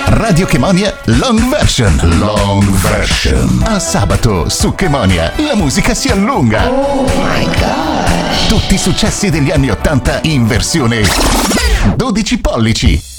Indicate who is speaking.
Speaker 1: Radio Chemonia Long Version. Long Version. A sabato su Chemonia la musica si allunga.
Speaker 2: Oh my god.
Speaker 1: Tutti i successi degli anni '80 in versione 12 pollici.